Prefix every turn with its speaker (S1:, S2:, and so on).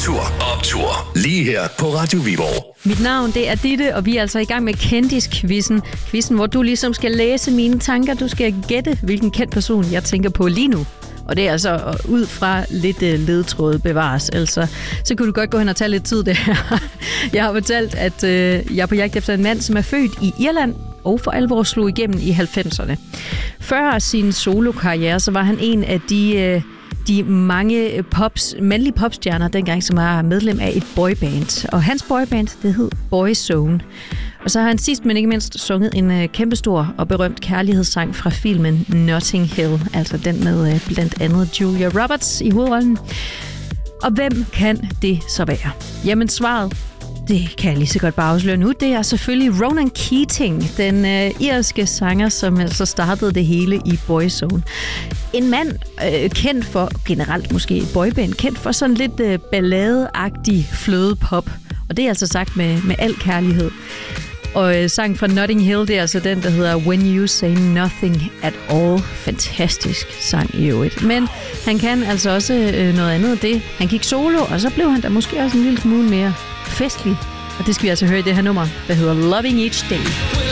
S1: Kultur Optur. Lige her på Radio Viborg.
S2: Mit navn, det er Ditte, og vi er altså i gang med Kendis-quizzen. Quizzen, hvor du ligesom skal læse mine tanker. Du skal gætte, hvilken kendt person jeg tænker på lige nu. Og det er altså ud fra lidt ledtråde bevares. Altså, så kunne du godt gå hen og tage lidt tid der. Jeg har fortalt, at jeg er på jagt efter en mand, som er født i Irland og for alvor slog igennem i 90'erne. Før sin solokarriere, så var han en af de mange mandlige popstjerner dengang, som var medlem af et boyband. Og hans boyband, det hed Boyzone. Og så har han sidst, men ikke mindst, sunget en kæmpestor og berømt kærlighedssang fra filmen Notting Hill. Altså den med blandt andet Julia Roberts i hovedrollen. Og hvem kan det så være? Jamen svaret, det kan jeg lige så godt bare afsløre nu. Det er selvfølgelig Ronan Keating, den irske sanger, som altså startede det hele i Boyzone. En mand kendt for, generelt måske boyband, kendt for sådan lidt balladeagtig flødepop. Og det er altså sagt med al kærlighed. Og sang fra Notting Hill, det er altså den, der hedder When You Say Nothing At All. Fantastisk sang i øvrigt. Men han kan altså også noget andet af det. Han gik solo, og så blev han da måske også en lille smule mere festlig. Og det skal vi altså høre i det her nummer, der hedder Loving Each Day.